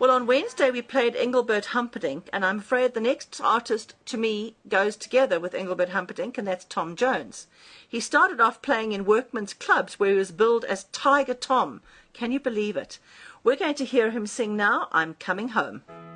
Well, on Wednesday we played Engelbert Humperdinck, and I'm afraid the next artist to me goes together with Engelbert Humperdinck, and that's Tom Jones. He started off playing in workmen's clubs where he was billed as Tiger Tom. Can you believe it? We're going to hear him sing now, I'm Coming Home.